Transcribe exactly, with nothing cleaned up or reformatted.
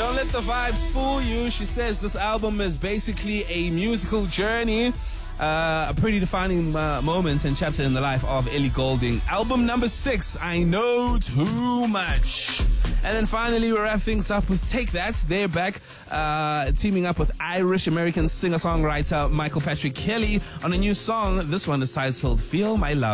Don't let the vibes fool you. She says this album is basically a musical journey, uh, a pretty defining uh, moment and chapter in the life of Ellie Goulding. Album number six, I Know Too Much. And then finally, we wrap things up with Take That. They're back, uh, teaming up with Irish-American singer-songwriter Michael Patrick Kelly on a new song. This one is titled Feel My Love.